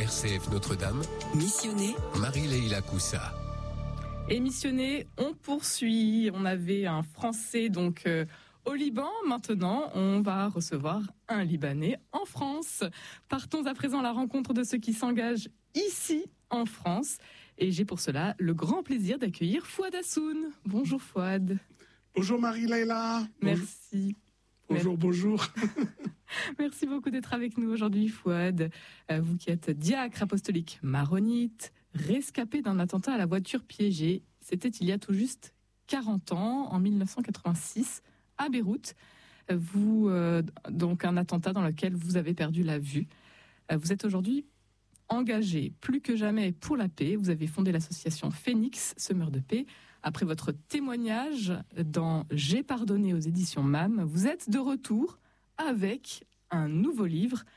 RCF Notre-Dame. Missionné, Marie-Leila Coussa. Et missionné, on poursuit. On avait un Français au Liban. Maintenant, on va recevoir un Libanais en France. Partons à présent à la rencontre de ceux qui s'engagent ici en France. Et j'ai pour cela le grand plaisir d'accueillir Fouad Hassoun. Bonjour Fouad. Bonjour Marie-Leila. Merci. Bonjour. Merci beaucoup d'être avec nous aujourd'hui, Fouad. Vous qui êtes diacre apostolique maronite, rescapé d'un attentat à la voiture piégée. C'était il y a tout juste 40 ans, en 1986, à Beyrouth. Donc un attentat dans lequel vous avez perdu la vue. Vous êtes aujourd'hui engagé plus que jamais pour la paix. Vous avez fondé l'association Phénix, Semeur de paix. Après votre témoignage dans J'ai pardonné aux éditions MAM, vous êtes de retour avec un nouveau livre,